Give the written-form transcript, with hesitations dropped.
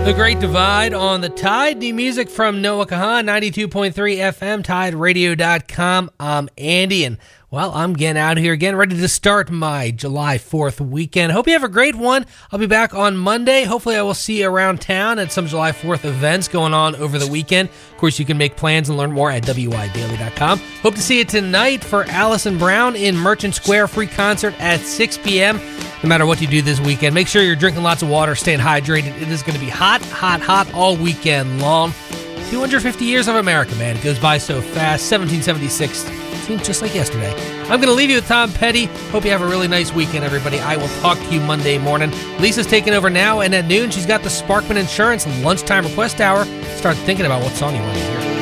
The Great Divide on the Tide. New music from Noah Kahan, 92.3 FM, TideRadio.com. I'm Andy, and well, I'm getting out of here again, ready to start my July 4th weekend. Hope you have a great one. I'll be back on Monday. Hopefully I will see you around town at some July 4th events going on over the weekend. Of course, you can make plans and learn more at WIDaily.com. Hope to see you tonight for Allison Brown in Merchant Square. Free concert at 6 p.m. No matter what you do this weekend, make sure you're drinking lots of water, staying hydrated. It is going to be hot, hot, hot all weekend long. 250 years of America, man. It goes by so fast. 1776 seems just like yesterday. I'm going to leave you with Tom Petty. Hope you have a really nice weekend, everybody. I will talk to you Monday morning. Lisa's taking over now, and at noon, she's got the Sparkman Insurance Lunchtime Request Hour. Start thinking about what song you want to hear.